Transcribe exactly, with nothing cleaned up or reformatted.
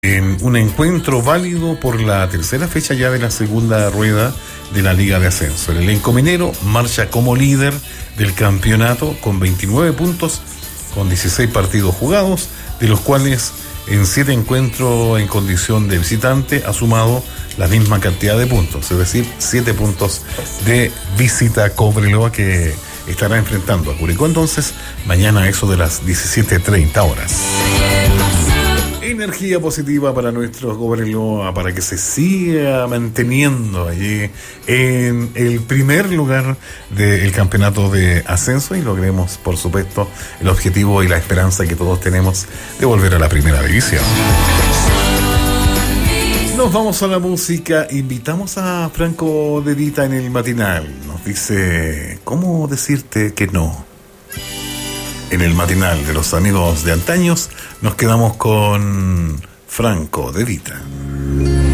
En un encuentro válido por la tercera fecha ya de la segunda rueda de la Liga de Ascenso. El elenco minero marcha como líder del campeonato con veintinueve puntos, con dieciséis partidos jugados, de los cuales en siete encuentros en condición de visitante ha sumado la misma cantidad de puntos, es decir, siete puntos de visita a Cobreloa, que estará enfrentando a Curicó entonces mañana a eso de las diecisiete treinta horas. Energía positiva para nuestros Cobreloa, para que se siga manteniendo allí en el primer lugar del campeonato de ascenso y logremos, por supuesto, el objetivo y la esperanza que todos tenemos de volver a la primera división. Nos vamos a la música, invitamos a Franco De Vita en el matinal. Nos dice, ¿cómo decirte que no? En el matinal de los amigos de antaños nos quedamos con Franco De Vita.